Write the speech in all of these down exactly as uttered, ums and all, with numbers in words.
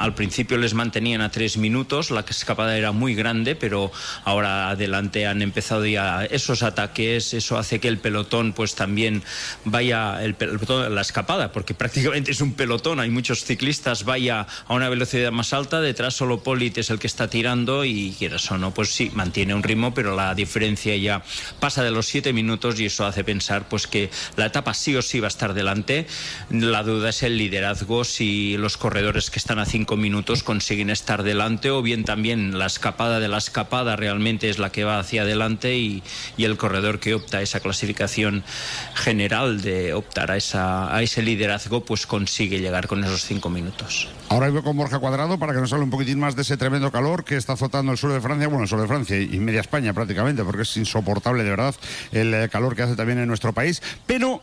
al principio les mantenían a tres minutos, la escapada era muy grande, pero ahora adelante han empezado ya esos ataques, eso hace que el pelotón pues también vaya, el pelotón, la escapada, porque prácticamente es un pelotón, hay muchos ciclistas, vaya a una velocidad más alta, detrás solo Polit es el que está tirando y quieras o no, pues sí, mantiene un ritmo, pero la diferencia ya pasa de los siete minutos y eso hace pensar pues que la etapa sí o sí va a estar delante. La duda es el liderazgo, si los corredores que están a cinco minutos consiguen estar delante o bien también la escapada de la escapada realmente es la que va hacia adelante y, y el corredor que opta a esa clasificación general de optar a, esa, a ese liderazgo pues consigue llegar con esos cinco minutos. Ahora voy con Borja Cuadrado para que nos hable un poquitín más de ese tremendo calor que está azotando el sur de Francia, bueno, el sur de Francia y media España prácticamente, porque es insoportable de verdad el calor que hace también en nuestro país. Pero,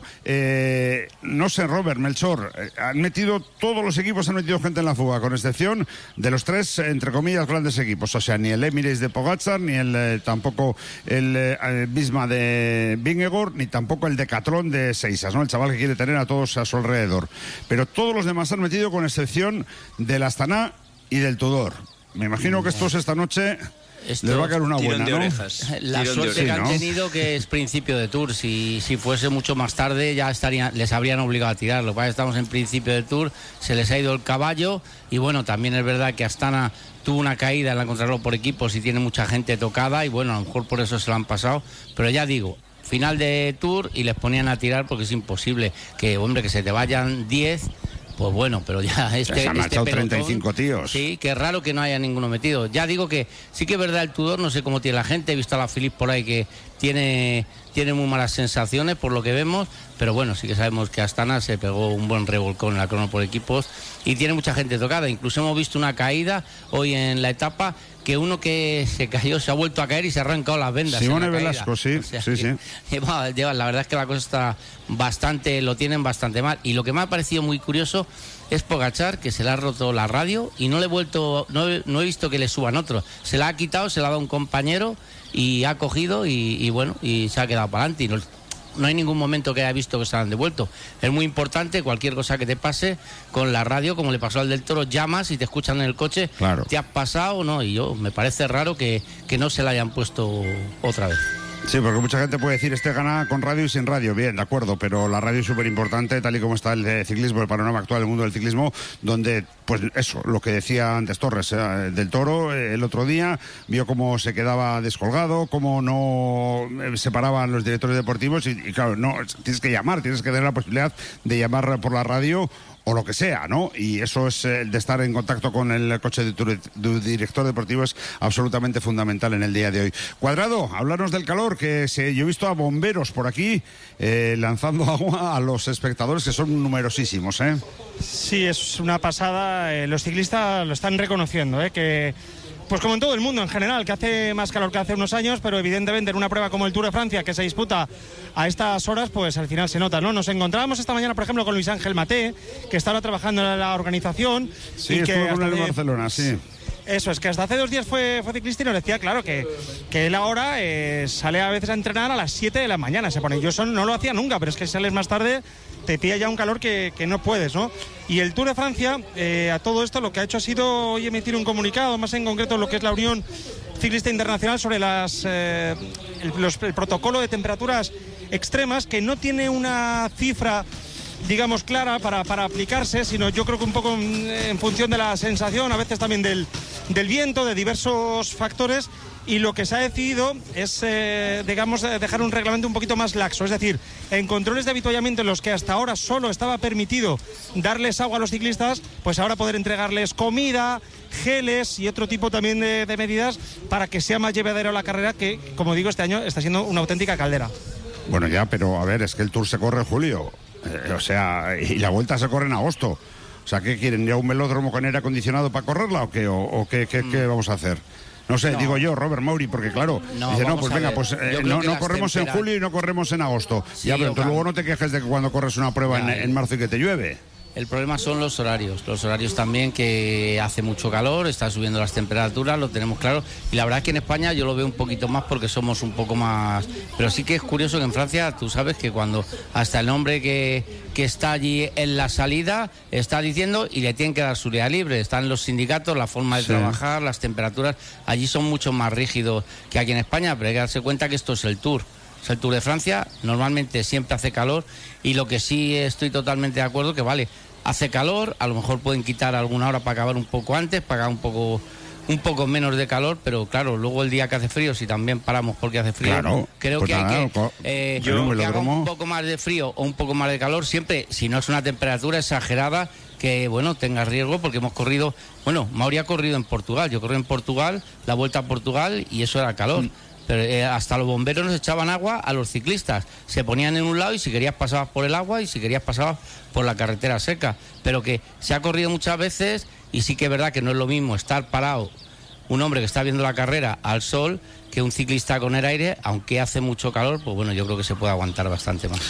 eh, no sé, Robert, Melchor, eh, han metido, todos los equipos han metido gente en la fuga, con excepción de los tres, entre comillas, grandes equipos. O sea, ni el Emirates de Pogačar, ni el eh, tampoco el eh, Visma de Vingegaard, ni tampoco el Decathlon de Seisas, ¿no? El chaval que quiere tener a todos a su alrededor. Pero todos los demás han metido, con excepción del Astana y del Tudor. Me imagino que estos esta noche Esto, les va a caer una buena, ¿no? La suerte que han tenido, que es principio de Tour. Si, si fuese mucho más tarde ya estarían, les habrían obligado a tirar. Lo que pasa es que estamos en principio de Tour, se les ha ido el caballo y bueno, también es verdad que Astana tuvo una caída en la contrarreloj por equipos y tiene mucha gente tocada y bueno, a lo mejor por eso se lo han pasado. Pero ya digo, final de Tour y les ponían a tirar porque es imposible que, hombre, que se te vayan diez. Pues bueno, pero ya este, se han este marchado pelotón, treinta y cinco tíos. Sí, que es raro que no haya ninguno metido. Ya digo que sí que es verdad el Tudor, no sé cómo tiene la gente. He visto a la Philippe por ahí que tiene, tiene muy malas sensaciones por lo que vemos, pero bueno, sí que sabemos que Astana se pegó un buen revolcón en la crono por equipos y tiene mucha gente tocada. Incluso hemos visto una caída hoy en la etapa, que uno que se cayó se ha vuelto a caer y se ha arrancado las vendas. Simone Velasco, sí, o sea, sí, sí. Lleva, lleva, la verdad es que la cosa está bastante, lo tienen bastante mal. Y lo que me ha parecido muy curioso es Pogačar, que se le ha roto la radio y no le he vuelto, no, no he visto que le suban otro. Se la ha quitado, se la ha dado un compañero y ha cogido y, y bueno, y se ha quedado para adelante. Y no, no hay ningún momento que haya visto que se han devuelto. Es muy importante, cualquier cosa que te pase con la radio, como le pasó al del Toro, llamas y te escuchan en el coche, claro. ¿Te has pasado o no? Y yo, me parece raro que, que no se la hayan puesto otra vez. Sí, porque mucha gente puede decir, este gana con radio y sin radio, bien, de acuerdo, pero la radio es súper importante, tal y como está el ciclismo, el panorama actual del mundo del ciclismo, donde, pues eso, lo que decía antes Torres, eh, del Toro, eh, el otro día, vio cómo se quedaba descolgado, cómo no eh, separaban los directores deportivos, y, y claro, no, tienes que llamar, tienes que tener la posibilidad de llamar por la radio o lo que sea, ¿no? Y eso es el eh, de estar en contacto con el coche de tu, de tu director deportivo es absolutamente fundamental en el día de hoy. Cuadrado, háblanos del calor, que se, yo he visto a bomberos por aquí eh, lanzando agua a los espectadores, que son numerosísimos, ¿eh? Sí, es una pasada. Eh, los ciclistas lo están reconociendo, ¿eh? Que, pues como en todo el mundo en general, que hace más calor que hace unos años, pero evidentemente en una prueba como el Tour de Francia, que se disputa a estas horas, pues al final se nota, ¿no? Nos encontrábamos esta mañana, por ejemplo, con Luis Ángel Maté, que está ahora trabajando en la organización. Sí, y estuvo que con el de... Barcelona, sí. Eso es, que hasta hace dos días fue, fue ciclista y nos decía, claro, que, que él ahora eh, sale a veces a entrenar a las siete de la mañana, se pone. Yo eso no lo hacía nunca, pero es que sales más tarde, te pilla ya un calor que, que no puedes, ¿no? Y el Tour de Francia, eh, a todo esto, lo que ha hecho ha sido hoy emitir un comunicado, más en concreto lo que es la Unión Ciclista Internacional, sobre las, eh, el, los, el protocolo de temperaturas extremas, que no tiene una cifra, digamos, clara para, para aplicarse, sino yo creo que un poco en, en función de la sensación, a veces también del, del viento, de diversos factores, y lo que se ha decidido es, eh, digamos, dejar un reglamento un poquito más laxo, es decir, en controles de avituallamiento en los que hasta ahora solo estaba permitido darles agua a los ciclistas, pues ahora poder entregarles comida, geles y otro tipo también de, de medidas para que sea más llevadera la carrera, que, como digo, este año está siendo una auténtica caldera. Bueno, ya, pero a ver, es que el Tour se corre en julio. Eh, o sea, y la Vuelta se corre en agosto. O sea, ¿qué quieren? ¿Ya un velódromo con aire acondicionado para correrla o qué? ¿O, o qué, qué, mm. qué vamos a hacer? No sé, no. digo yo, Robert Mauri, porque claro, no, dice, no, pues venga, ver. pues eh, no, no corremos tempera... en julio y no corremos en agosto. Sí, ya, pero tú luego no te quejes de que cuando corres una prueba en, en marzo y que te llueve. El problema son los horarios, los horarios también, que hace mucho calor, están subiendo las temperaturas, lo tenemos claro, y la verdad es que en España yo lo veo un poquito más porque somos un poco más, pero sí que es curioso que en Francia tú sabes que cuando hasta el hombre que, que está allí en la salida está diciendo y le tienen que dar su día libre, están los sindicatos, la forma de sí. trabajar, las temperaturas, allí son mucho más rígidos que aquí en España, pero hay que darse cuenta que esto es el Tour. O sea, el Tour de Francia normalmente siempre hace calor y lo que sí estoy totalmente de acuerdo que vale, hace calor, a lo mejor pueden quitar alguna hora para acabar un poco antes, para acabar un poco un poco menos de calor, pero claro, luego el día que hace frío, si también paramos porque hace frío, claro, creo pues que nada, hay que, eh, yo que haga un poco más de frío o un poco más de calor, siempre, si no es una temperatura exagerada, que bueno, tenga riesgo, porque hemos corrido, bueno, Mauri ha corrido en Portugal, yo corrí en Portugal, la Vuelta a Portugal, y eso era calor. Mm. Pero eh, hasta los bomberos nos echaban agua a los ciclistas. Se ponían en un lado y si querías pasabas por el agua y si querías pasabas por la carretera seca. Pero que se ha corrido muchas veces y sí que es verdad que no es lo mismo estar parado un hombre que está viendo la carrera al sol que un ciclista con el aire, aunque hace mucho calor, pues bueno, yo creo que se puede aguantar bastante más.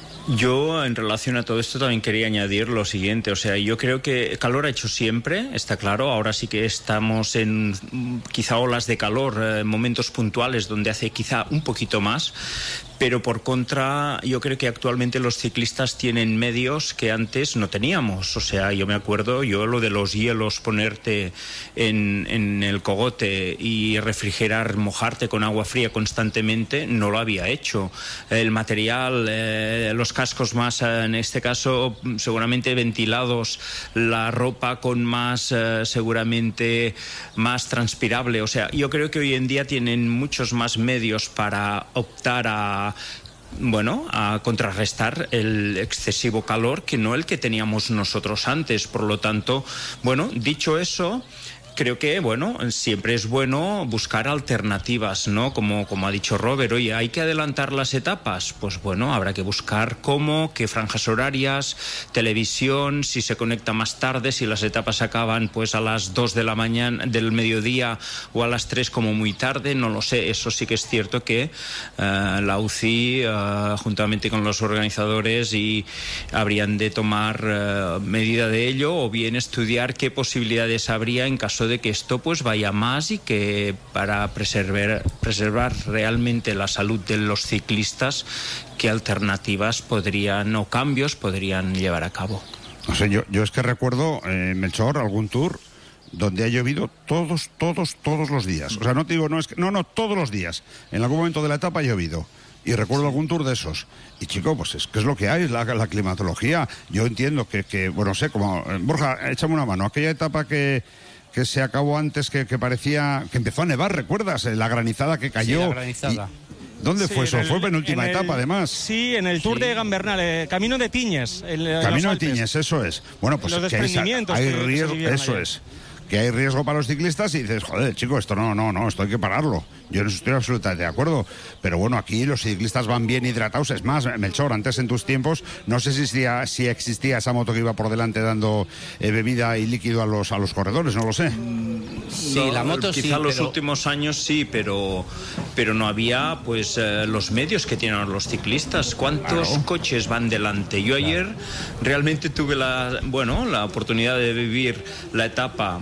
Yo, en relación a todo esto, también quería añadir lo siguiente, o sea, yo creo que calor ha hecho siempre, está claro, ahora sí que estamos en quizá olas de calor, eh, momentos puntuales donde hace quizá un poquito más, pero por contra, yo creo que actualmente los ciclistas tienen medios que antes no teníamos, o sea, yo me acuerdo, yo lo de los hielos, ponerte en, en el cogote y refrigerar, mojarte con agua fría constantemente, no lo había hecho. El material, eh, los cascos más, en este caso, seguramente ventilados, la ropa con más, eh, seguramente, más transpirable. O sea, yo creo que hoy en día tienen muchos más medios para optar a bueno, a contrarrestar el excesivo calor que no el que teníamos nosotros antes. Por lo tanto, bueno, dicho eso, creo que, bueno, siempre es bueno buscar alternativas, ¿no? Como, como ha dicho Robert, oye, ¿hay que adelantar las etapas? Pues bueno, habrá que buscar cómo, qué franjas horarias, televisión, si se conecta más tarde, si las etapas acaban pues a las dos de la mañana, del mediodía o a las tres como muy tarde, no lo sé. Eso sí que es cierto que uh, la U C I, uh, juntamente con los organizadores, y habrían de tomar uh, medida de ello o bien estudiar qué posibilidades habría en caso de que esto pues vaya más y que para preservar, preservar realmente la salud de los ciclistas, qué alternativas podrían o cambios podrían llevar a cabo. No sé, yo, yo es que recuerdo, eh, Melchor, algún tour donde ha llovido todos, todos, todos los días. O sea, no te digo, no, es que, no, no, todos los días. En algún momento de la etapa ha llovido. Y recuerdo algún tour de esos. Y chico, pues es que es lo que hay, es la, la climatología. Yo entiendo que, que, bueno, sé, como... Borja, échame una mano. Aquella etapa que... que se acabó antes, que, que parecía que empezó a nevar, ¿recuerdas? La granizada que cayó. Sí, la granizada. Y, ¿dónde sí, fue eso? El, fue penúltima etapa, el, además. Sí, en el Tour sí. de Gambernal, eh, Camino de Tiñes. El, Camino de Tiñes, eso es. Bueno, pues los que hay, hay que, riesgo, que eso ayer. es. Que hay riesgo para los ciclistas y dices, joder, chico, esto no, no, no, esto hay que pararlo. Yo no estoy absolutamente de acuerdo. Pero bueno, aquí los ciclistas van bien hidratados. Es más, Melchor, antes en tus tiempos, no sé si existía, si existía esa moto que iba por delante dando eh, bebida y líquido a los, a los corredores, no lo sé. Sí, no, la moto quizá sí, Quizá los pero... últimos años sí, pero, pero no había pues eh, los medios que tienen los ciclistas. ¿Cuántos claro. coches van delante? Yo claro. ayer realmente tuve la, bueno, la oportunidad de vivir la etapa,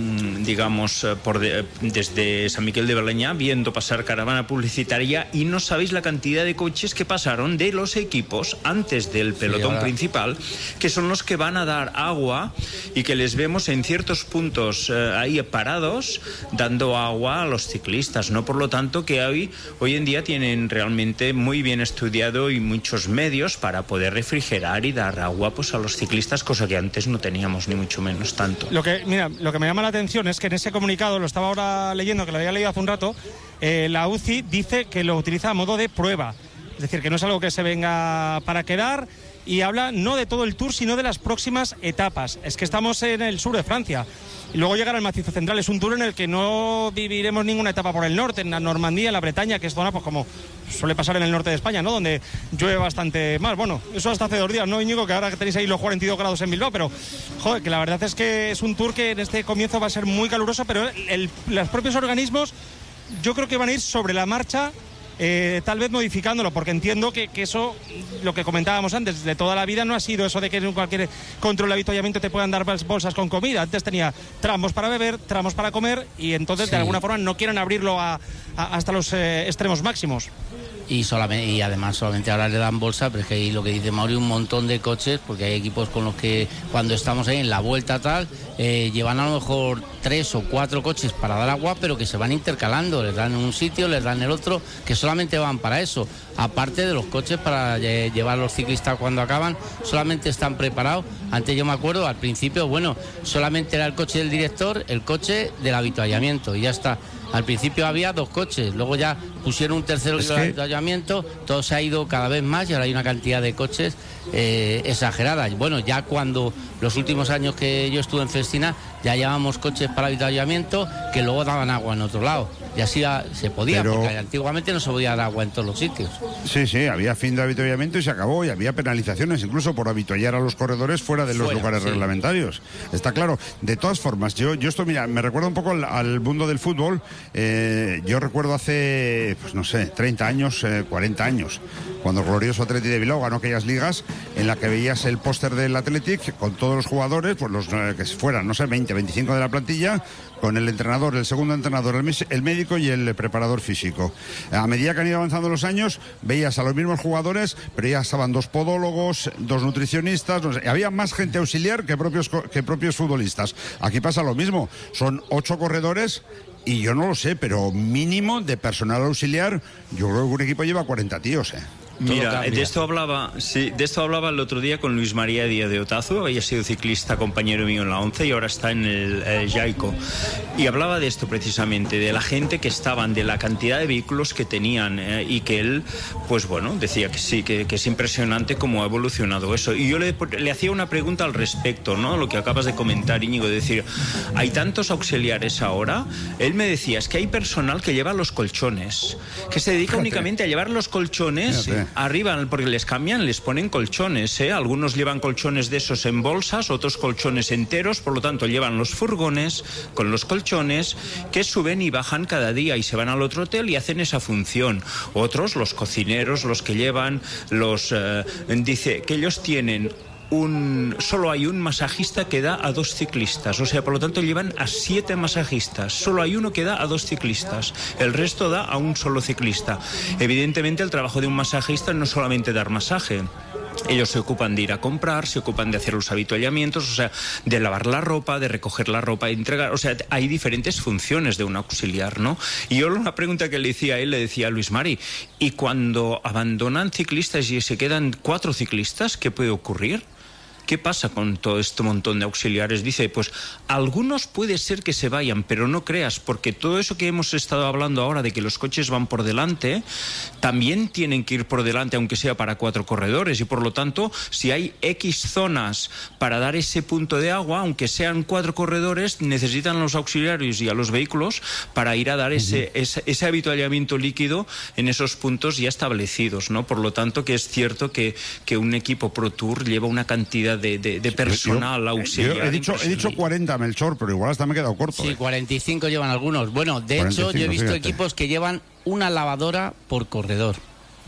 digamos, por de, desde San Miquel de Baleñà, viendo pasar caravana publicitaria, y no sabéis la cantidad de coches que pasaron de los equipos antes del pelotón sí, principal, que son los que van a dar agua y que les vemos en ciertos puntos eh, ahí parados dando agua a los ciclistas, ¿no? Por lo tanto, que hoy, hoy en día tienen realmente muy bien estudiado y muchos medios para poder refrigerar y dar agua pues a los ciclistas, cosa que antes no teníamos ni mucho menos tanto. Lo que, mira, lo que me llama la atención es que en ese comunicado, lo estaba ahora leyendo, que lo había leído hace un rato, eh, la U C I dice que lo utiliza a modo de prueba, es decir, que no es algo que se venga para quedar, y habla no de todo el Tour, sino de las próximas etapas. Es que estamos en el sur de Francia y luego llegar al macizo central. Es un Tour en el que no viviremos ninguna etapa por el norte, en la Normandía, en la Bretaña, que es zona pues como suele pasar en el norte de España, ¿no? Donde llueve bastante más. Bueno, eso hasta hace dos días, ¿no, Íñigo? Que ahora que tenéis ahí los cuarenta y dos grados en Bilbao, pero joder, que la verdad es que es un Tour que en este comienzo va a ser muy caluroso, pero el, los propios organismos yo creo que van a ir sobre la marcha eh, tal vez modificándolo, porque entiendo que, que eso, lo que comentábamos antes, de toda la vida no ha sido eso de que en cualquier control de avituallamiento te puedan dar bolsas con comida. Antes tenía tramos para beber, tramos para comer, y entonces sí, de alguna forma no quieren abrirlo a, a, hasta los eh, extremos máximos. Y, solamente, y además solamente ahora le dan bolsa, pero es que hay lo que dice Mauri, un montón de coches, porque hay equipos con los que cuando estamos ahí en la vuelta tal, eh, llevan a lo mejor tres o cuatro coches para dar agua, pero que se van intercalando, les dan un sitio, les dan el otro, que solamente van para eso. Aparte de los coches para eh, llevar a los ciclistas cuando acaban, solamente están preparados. Antes yo me acuerdo, al principio, bueno, solamente era el coche del director, el coche del avituallamiento, y ya está. Al principio había dos coches, luego ya pusieron un tercero es que... del avituallamiento, todo se ha ido cada vez más y ahora hay una cantidad de coches eh, exagerada. Bueno, ya cuando los últimos años que yo estuve en Festina, ya llevábamos coches para avituallamiento que luego daban agua en otro lado. Y así se podía, pero... porque antiguamente no se podía dar agua en todos los sitios. Sí, sí, había fin de avituallamiento y se acabó, y había penalizaciones incluso por avituallar a los corredores fuera de los fuera, lugares sí. reglamentarios. Está claro. De todas formas, yo, yo esto, mira, me recuerda un poco al, al mundo del fútbol. Eh, yo recuerdo hace, pues no sé, treinta años, eh, cuarenta años, cuando el glorioso Athletic de Bilbao ganó aquellas ligas en la que veías el póster del Athletic con todos los jugadores, pues los eh, que fueran, no sé, veinte, veinticinco de la plantilla, con el entrenador, el segundo entrenador, el, el médico y el preparador físico. A medida que han ido avanzando los años, veías a los mismos jugadores, pero ya estaban dos podólogos, dos nutricionistas, no sé, había más gente auxiliar que propios, que propios futbolistas. Aquí pasa lo mismo, son ocho corredores. Y yo no lo sé, pero mínimo de personal auxiliar, yo creo que un equipo lleva cuarenta tíos, ¿eh? Mira, de esto hablaba, sí, de esto hablaba el otro día con Luis María Díaz de Otazu, había sido ciclista, compañero mío en la once y ahora está en el eh, Jaico. Y hablaba de esto precisamente, de la gente que estaban, de la cantidad de vehículos que tenían eh, y que él, pues bueno, decía que sí, que, que es impresionante cómo ha evolucionado eso. Y yo le, le hacía una pregunta al respecto, ¿no? Lo que acabas de comentar, Íñigo, de decir, hay tantos auxiliares ahora. Él me decía, es que hay personal que lleva los colchones, que se dedica Fíjate. únicamente a llevar los colchones. Fíjate. Arriba, porque les cambian, les ponen colchones, ¿eh? Algunos llevan colchones de esos en bolsas, otros colchones enteros, por lo tanto llevan los furgones con los colchones que suben y bajan cada día y se van al otro hotel y hacen esa función. Otros, los cocineros, los que llevan los... Eh, dice que ellos tienen... Un, solo hay un masajista que da a dos ciclistas, o sea, por lo tanto llevan a siete masajistas, solo hay uno que da a dos ciclistas, el resto da a un solo ciclista. Evidentemente el trabajo de un masajista no es solamente dar masaje. Ellos se ocupan de ir a comprar, se ocupan de hacer los avituallamientos, o sea, de lavar la ropa, de recoger la ropa, de entregar, o sea, hay diferentes funciones de un auxiliar, ¿no? Y yo una pregunta que le decía a él, le decía a Luis Mari, ¿y cuando abandonan ciclistas y se quedan cuatro ciclistas, qué puede ocurrir? ¿Qué pasa con todo este montón de auxiliares? Dice, pues algunos puede ser que se vayan, pero no creas, porque todo eso que hemos estado hablando ahora de que los coches van por delante, también tienen que ir por delante, aunque sea para cuatro corredores, y por lo tanto, si hay X zonas para dar ese punto de agua, aunque sean cuatro corredores, necesitan a los auxiliares y a los vehículos para ir a dar ese, uh-huh. ese, ese avituallamiento líquido en esos puntos ya establecidos, ¿no? Por lo tanto, que es cierto que, que un equipo Pro Tour lleva una cantidad De, de, de personal yo, auxiliar. Yo he dicho, he dicho cuarenta, Melchor, pero igual hasta me he quedado corto. Sí, eh. cuarenta y cinco llevan algunos. Bueno, de hecho, yo he visto fíjate. equipos que llevan una lavadora por corredor.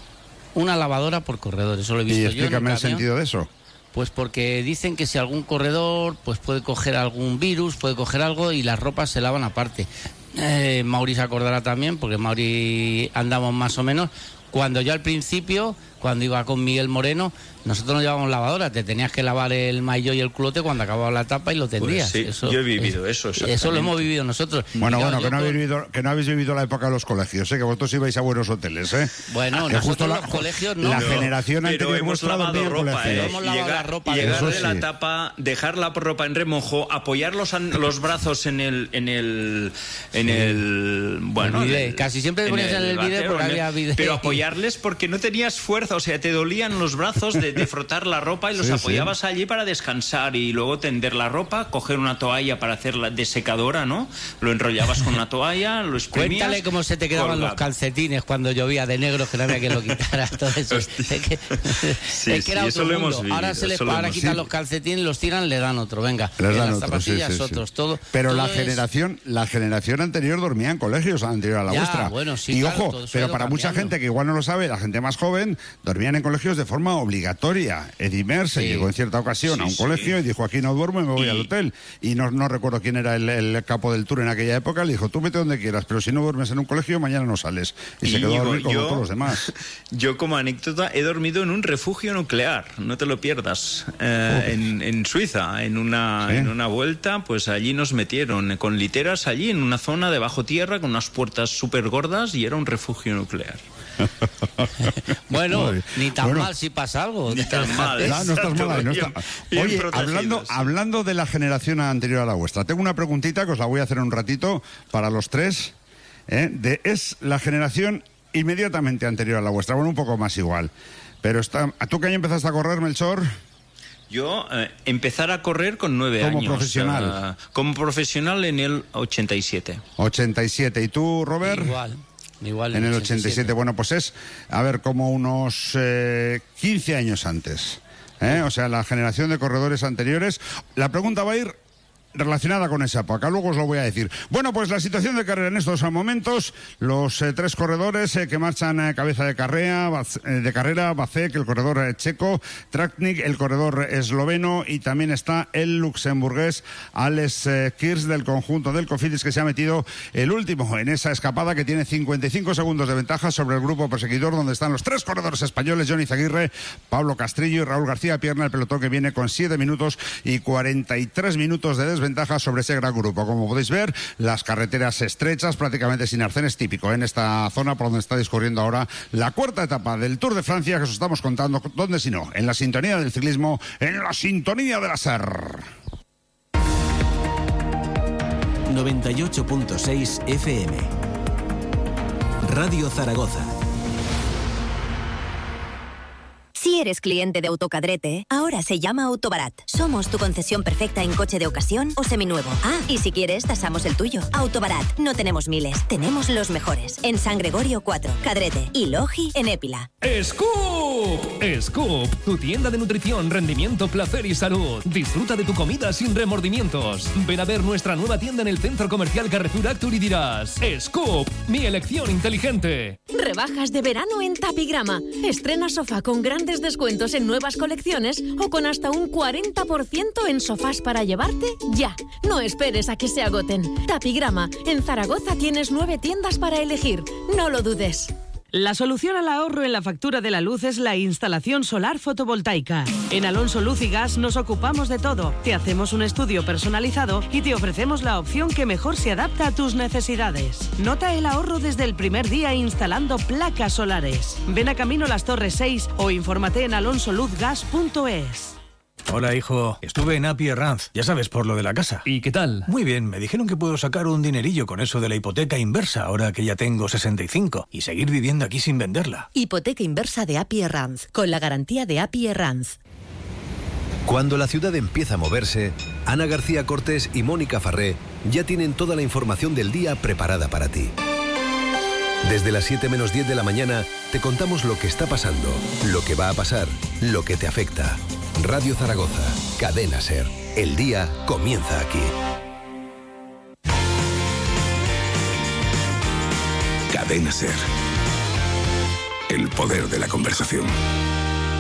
Una lavadora por corredor, eso lo he visto yo. ¿Y yo explícame el, el sentido de eso? Pues porque dicen que si algún corredor pues puede coger algún virus, puede coger algo y las ropas se lavan aparte. Eh, Mauri se acordará también, porque Mauri andamos más o menos. Cuando yo al principio, cuando iba con Miguel Moreno, nosotros no llevábamos lavadora, te tenías que lavar el maillot y el culote cuando acababa la etapa y lo tendrías. Pues sí, eso, yo he vivido es, eso. Eso lo hemos vivido nosotros. Bueno, bueno, que no, habéis vivido, que no habéis vivido la época de los colegios, ¿eh? Que vosotros ibais a buenos hoteles, ¿eh? Bueno, que nosotros justo los la, colegios no. La pero, generación pero anterior hemos lavado ropa, ¿eh? Hemos lavado llegar, la ropa. Llegar de sí. la etapa, dejar la ropa en remojo, apoyar los, los brazos en el... En el, en sí. el bueno, el Casi siempre te ponías en el, el vídeo porque había vídeo. Pero apoyarles porque no tenías fuerza fuerza, o sea, te dolían los brazos de, de frotar la ropa y los sí, apoyabas sí. allí para descansar y luego tender la ropa, coger una toalla para hacerla de secadora, ¿no? Lo enrollabas con una toalla, lo exprimías. Cuéntale cómo se te quedaban colgado. Los calcetines cuando llovía de negro, que no había que lo quitara, todo eso. Es que, sí, es que era sí, otro mundo. Vivido, ahora se les para quitar sí. los calcetines, los tiran, le dan otro, venga. Les dan las otro, zapatillas, sí, sí, otros, sí. todo. Pero todo la es... generación, la generación anterior dormía en colegios, anterior a la ya, vuestra. Bueno, sí, y claro, ojo, pero para mucha gente que igual no lo sabe, la gente más joven, dormían en colegios de forma obligatoria. Edimer se sí. llegó en cierta ocasión sí, a un sí. colegio y dijo, aquí no duermo y me voy y... al hotel. Y no, no recuerdo quién era el, el capo del tour en aquella época, le dijo, tú vete donde quieras, pero si no duermes en un colegio, mañana no sales. Y, y se quedó a dormir como yo, todos los demás. Yo, como anécdota, he dormido en un refugio nuclear, no te lo pierdas, eh, en, en Suiza, en una, ¿sí? en una vuelta, pues allí nos metieron con literas, allí en una zona de bajo tierra, con unas puertas súper gordas, y era un refugio nuclear. Bueno, ni tan bueno, mal si pasa algo. Ni tan mal. No, no estás mal. No está... Oye, hablando, hablando de la generación anterior a la vuestra, tengo una preguntita que os la voy a hacer en un ratito para los tres. ¿eh? De, es la generación inmediatamente anterior a la vuestra, bueno, un poco más igual. Pero está, ¿tú qué año empezaste a correr, Melchor? Yo eh, empezar a correr con nueve como años. Como profesional. Uh, como profesional en el ochenta y siete. ochenta y siete. ¿Y tú, Robert? Igual. Igual en el ochenta y siete. Bueno, pues es, a ver, como unos eh, quince años antes. ¿eh? O sea, la generación de corredores anteriores. La pregunta va a ir relacionada con esa época, luego os lo voy a decir. Bueno, pues la situación de carrera en estos momentos, los eh, tres corredores eh, que marchan eh, cabeza de carrera, eh, de carrera, Vacek, el corredor eh, checo, Tratnik, el corredor esloveno, y también está el luxemburgués Alex eh, Kirs del conjunto del Cofidis, que se ha metido el último en esa escapada, que tiene cincuenta y cinco segundos de ventaja sobre el grupo perseguidor, donde están los tres corredores españoles, Johnny Zaguirre, Pablo Castrillo y Raúl García Pierna, el pelotón que viene con siete minutos y cuarenta y tres minutos de desventaja sobre ese gran grupo. Como podéis ver, las carreteras estrechas, prácticamente sin arcenes, típico en esta zona por donde está discurriendo ahora la cuarta etapa del Tour de Francia, que os estamos contando, ¿dónde si no? En la sintonía del ciclismo, en la sintonía de la S E R. noventa y ocho punto seis F M Radio Zaragoza. Si eres cliente de Autocadrete, ahora se llama Autobarat. Somos tu concesión perfecta en coche de ocasión o seminuevo. Ah, y si quieres, tasamos el tuyo. Autobarat, no tenemos miles, tenemos los mejores. En San Gregorio cuatro, Cadrete, y Logi en Épila. ¡Scoop! Scoop, tu tienda de nutrición, rendimiento, placer y salud. Disfruta de tu comida sin remordimientos. Ven a ver nuestra nueva tienda en el Centro Comercial Carrefour Actur y dirás: Scoop, mi elección inteligente. Rebajas de verano en Tapigrama. Estrena sofá con grandes descuentos en nuevas colecciones o con hasta un cuarenta por ciento en sofás para llevarte ya. No esperes a que se agoten. Tapigrama. En Zaragoza tienes nueve tiendas para elegir. No lo dudes. La solución al ahorro en la factura de la luz es la instalación solar fotovoltaica. En Alonso Luz y Gas nos ocupamos de todo. Te hacemos un estudio personalizado y te ofrecemos la opción que mejor se adapta a tus necesidades. Nota el ahorro desde el primer día instalando placas solares. Ven a Camino Las Torres seis o infórmate en alonso luz gas punto es. Hola, hijo. Estuve en Api Herranz, ya sabes, por lo de la casa. ¿Y qué tal? Muy bien, me dijeron que puedo sacar un dinerillo con eso de la hipoteca inversa, ahora que ya tengo sesenta y cinco, y seguir viviendo aquí sin venderla. Hipoteca inversa de Api Herranz, con la garantía de Api Herranz. Cuando la ciudad empieza a moverse, Ana García Cortés y Mónica Farré ya tienen toda la información del día preparada para ti. Desde las siete menos diez de la mañana te contamos lo que está pasando, lo que va a pasar, lo que te afecta. Radio Zaragoza, Cadena SER. El día comienza aquí. Cadena SER. El poder de la conversación.